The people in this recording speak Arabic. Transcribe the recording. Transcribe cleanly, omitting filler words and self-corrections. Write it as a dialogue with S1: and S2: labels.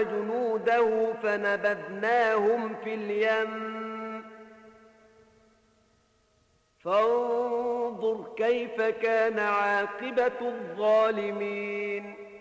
S1: وجنوده فنبذناهم في اليم فانظر كيف كان عاقبة الظالمين